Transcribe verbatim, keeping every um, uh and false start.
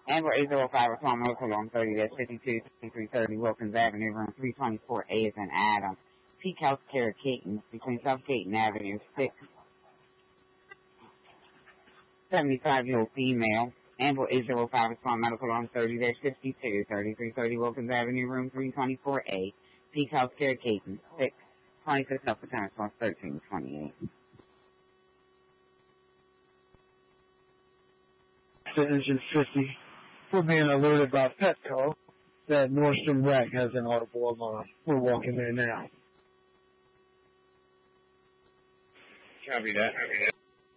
Amber eight oh five, respond medical on thirty, that's fifty-two, three thirty Wilkins Avenue, room three twenty-four A is in Adams. Peak Health Care Caton, between South Caton Avenue, six. seventy-five-year-old female. Amber eight oh five, respond medical on thirty, that's fifty-two, thirty-three thirty Wilkins Avenue, room three twenty-four A. Peak Health Care Caton, six. twenty-six Upper Time, response thirteen twenty-eight. To engine fifty, we're being alerted by Petco that Nordstrom Rack has an audible alarm. We're walking there now. Copy that. Copy that.